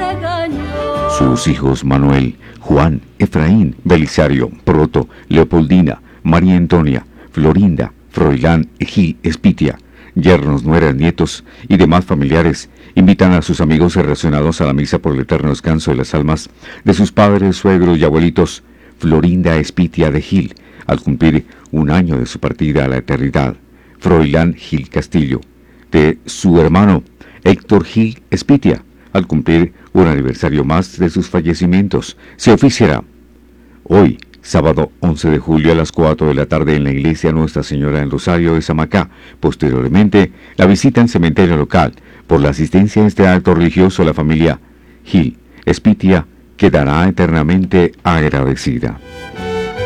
Sus hijos Manuel, Juan, Efraín, Belisario, Proto, Leopoldina, María Antonia, Florinda, Froilán, Gil, Espitia, yernos, nueras, nietos y demás familiares invitan a sus amigos relacionados a la misa por el eterno descanso de las almas de sus padres, suegros y abuelitos Florinda Espitia de Gil, al cumplir un año de su partida a la eternidad, Froilán Gil Castillo, de su hermano Héctor Gil Espitia, al cumplir un aniversario más de sus fallecimientos. Se oficiará hoy, sábado 11 de julio a las 4 de la tarde en la iglesia Nuestra Señora del Rosario de Samacá. Posteriormente, la visita en cementerio local. Por la asistencia a este acto religioso, la familia Gil Espitia quedará eternamente agradecida.